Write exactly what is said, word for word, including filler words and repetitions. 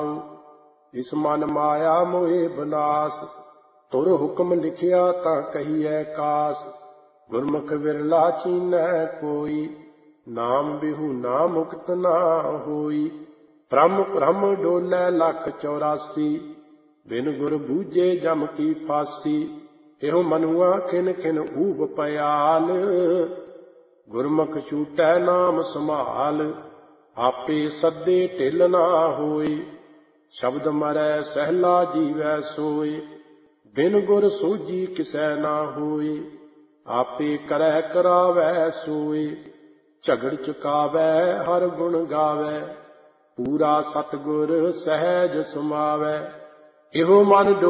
ਰਹਾਉ। ਇਸ ਮਨ ਮਾਇਆ ਮੋਹਿ ਬਨਾਸ, ਤੁਰ ਹੁਕਮ ਲਿਖਿਆ ਤਾਂ ਕਹੀਐ ਕਾਸ। ਗੁਰਮੁਖ ਵਿਰਲਾ ਚੀਨੈ ਕੋਈ, ਨਾਮ ਬਿਹੂਨਾ ਮੁਕਤ ਨਾ ਹੋਈ। ਭ੍ਰਮ ਭ੍ਰਮ ਡੋਲੈ ਲੱਖ ਚੌਰਾਸੀ, ਬਿਨ ਗੁਰ ਬੂਝੇ ਜਮ ਕੀ ਫਾਸੀ। ਇਹੋ ਮਨੁਆ ਖਿਨ ਖਿਨ ਊਬ ਪਿਆਲ, ਗੁਰਮੁਖ ਛੂਟੈ ਨਾਮ ਸੰਭਾਲ। ਆਪੇ ਸੱਦੇ ਢਿੱਲ ਨਾ ਹੋਈ, ਸ਼ਬਦ ਮਰੈ ਸਹਿਲਾ ਜੀਵੈ ਸੋਏ। ਬਿਨ ਗੁਰ ਸੂਝੀ ਕਿਸੈ ਨਾ ਹੋਈ, ਆਪੇ ਕਰੈ ਕਰਾਵੈ ਸੋਏ। ਝਗੜ ਚੁਕਾਵੈ ਹਰ ਗੁਣ ਗਾਵੈ, ਪੂਰਾ ਸਤਿਗੁਰ ਸਹਿਜ ਸਮਾਵੈ। ਇਹੋ ਮਨ